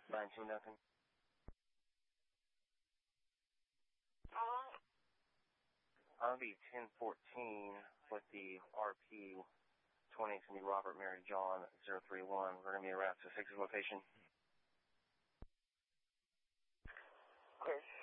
19 nothing. I'll be 1014 with the RP 20. It's going to be Robert Mary John 031. We're going to be around to 6's location. Okay.